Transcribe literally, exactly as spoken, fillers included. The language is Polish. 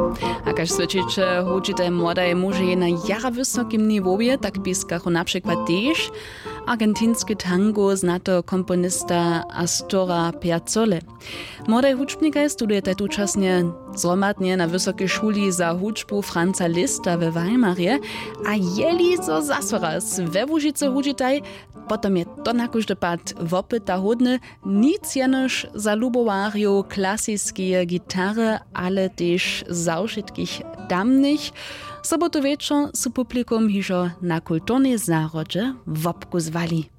A kaž svedčiče hudžite młodej muži na jara wysokim niwowie, tak piskachu na przykład też argentinski tango znato komponista Astora Piazzolla. Młodej hudžbnikaj studujete tučasnie zromadnie na wysokiej szuli za hudžbu Franza Liszta we Weimarje, a jeli zo zasvoraz we Łužice hudžitaj, potom je to na každý pad wopyta hodny, nic jenož za lubowarju klasiskie gitary, ale też zaušitkich damnych. Sobotu wieczor su publikum hižo na kulturnej zárodže wopku zwali.